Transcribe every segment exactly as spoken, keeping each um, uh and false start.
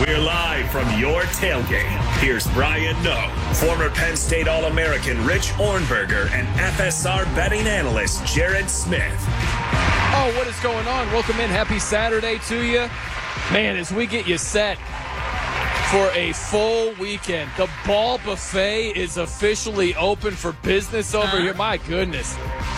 We're live from your tailgate. Here's Brian Noe, former Penn State All-American Rich Ornberger, and F S R betting analyst Jared Smith. Oh, what is going on? Welcome in. Happy Saturday to you. Man, as we get you set for a full weekend, the Ball Buffet is officially open for business over here. My goodness.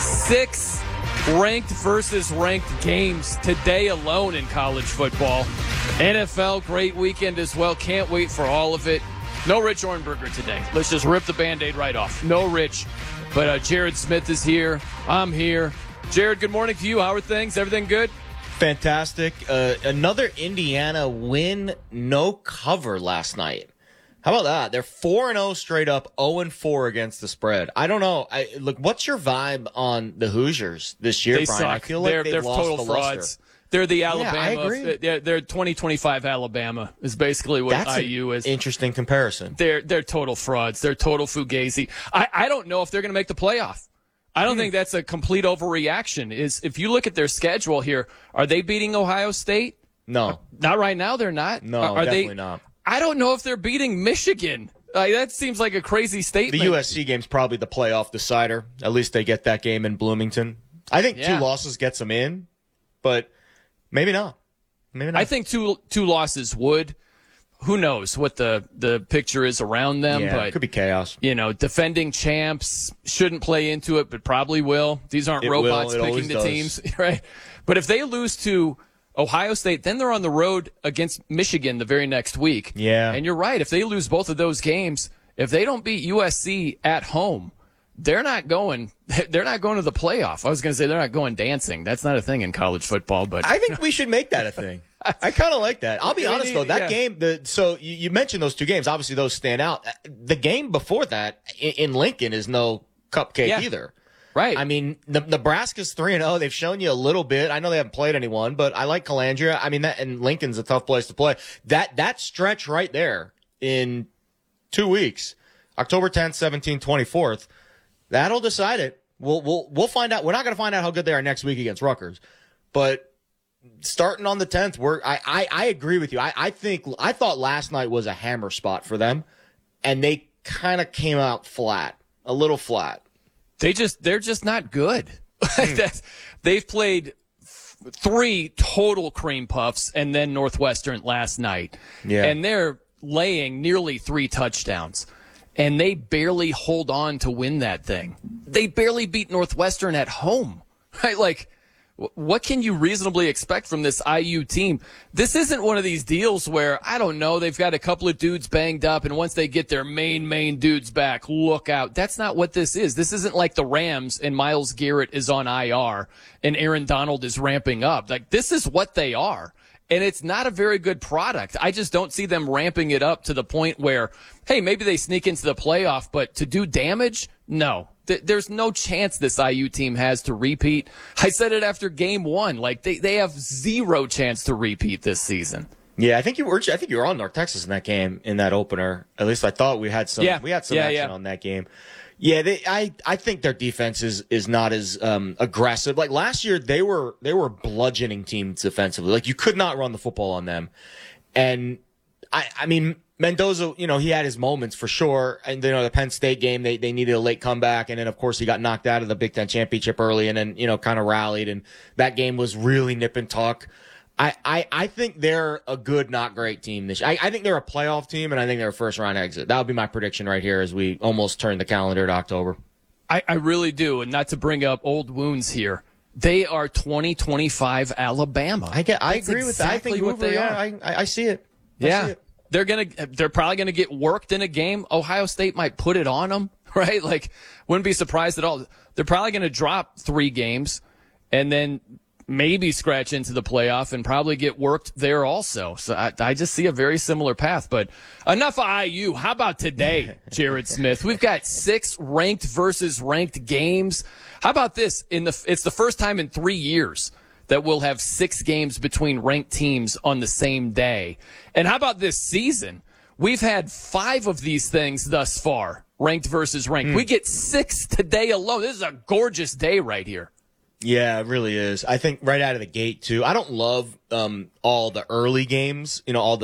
Six ranked versus ranked games today alone in college football. N F L, great weekend as well. Can't wait for all of it. No Rich Ornberger today. Let's just rip the Band-Aid right off. No Rich. But uh, Jared Smith is here. I'm here. Jared, good morning to you. How are things? Everything good? Fantastic. Uh, another Indiana win, no cover last night. How about that? They're four and oh straight up, oh and four against the spread. I don't know. I, look, what's your vibe on the Hoosiers this year, they Brian? Suck. I feel like they're, they've they're lost total the frauds. luster. They're the Alabama. Yeah, I agree. They're, they're twenty twenty-five Alabama is basically what That's I U is. An interesting comparison. They're they're total frauds. They're total fugazi. I, I don't know if they're going to make the playoff. I don't hmm. think that's a complete overreaction. Is if you look at their schedule here, are they beating Ohio State? No, not right now. They're not. No, are, are definitely they, not. I don't know if they're beating Michigan. Uh, that seems like a crazy statement. The U S C game's probably the playoff decider. At least they get that game in Bloomington. I think yeah. two losses gets them in, but maybe not. Maybe not. I think two two losses would. Who knows what the, the picture is around them? Yeah, but it could be chaos. You know, defending champs shouldn't play into it, but probably will. These aren't it robots will. picking the does. teams, right? But if they lose to Ohio State, then they're on the road against Michigan the very next week. Yeah. And you're right. If they lose both of those games, if they don't beat U S C at home, they're not going. They're not going to the playoff. I was going to say they're not going dancing. That's not a thing in college football. But I think we should make that a thing. I kind of like that. I'll be honest though. That yeah. game. The so you, you mentioned those two games. Obviously, those stand out. The game before that in, in Lincoln is no cupcake yeah. either. Right. I mean, the, Nebraska's three and zero. They've shown you a little bit. I know they haven't played anyone, but I like Calandria. I mean, that and Lincoln's a tough place to play. That that stretch right there in two weeks, October tenth, seventeenth, twenty-fourth. That'll decide it. We'll we'll we'll find out. We're not going to find out how good they are next week against Rutgers, but starting on the tenth, we're I, I, I agree with you. I, I think I thought last night was a hammer spot for them, and they kind of came out flat, a little flat. They just they're just not good. That's, they've played f- three total cream puffs and then Northwestern last night, yeah, and they're laying nearly three touchdowns. And they barely hold on to win that thing. They barely beat Northwestern at home, right? Like, what can you reasonably expect from this I U team? This isn't one of these deals where, I don't know, they've got a couple of dudes banged up, and once they get their main, main dudes back, look out. That's not what this is. This isn't like the Rams and Myles Garrett is on I R and Aaron Donald is ramping up. Like, this is what they are. And it's not a very good product. I just don't see them ramping it up to the point where, hey, maybe they sneak into the playoff, but to do damage, no. Th- there's no chance this I U team has to repeat. I said it after game one. Like, they, they have zero chance to repeat this season. Yeah, I think you were. I think you were on North Texas in that game, in that opener. At least I thought we had some. Yeah. We had some yeah, action yeah. on that game. Yeah, they, I, I think their defense is, is not as um, aggressive. Like last year, they were they were bludgeoning teams defensively. Like you could not run the football on them. And I I mean Mendoza, you know, he had his moments for sure. And you know, the Penn State game, they they needed a late comeback, and then of course he got knocked out of the Big Ten championship early, and then you know kind of rallied, and that game was really nip and tuck. I, I, I think they're a good, not great team this year. I, I think they're a playoff team, and I think they're a first-round exit. That would be my prediction right here as we almost turn the calendar to October. I, I really do, and not to bring up old wounds here. They are twenty twenty-five Alabama. I get. I That's agree with that. I exactly think what Hoover, they yeah, are. I, I, I see it. I yeah, see it. they're gonna. They're probably gonna get worked in a game. Ohio State might put it on them, right? Like, wouldn't be surprised at all. They're probably gonna drop three games, and then maybe scratch into the playoff and probably get worked there also. So I, I just see a very similar path. But enough of I U. How about today, Jared Smith? We've got six ranked versus ranked games. How about this? In the it's the first time in three years that we'll have six games between ranked teams on the same day. And how about this season? We've had five of these things thus far, ranked versus ranked. Mm. We get six today alone. This is a gorgeous day right here. Yeah, it really is. I think right out of the gate, too. I don't love um, all the early games, you know, all the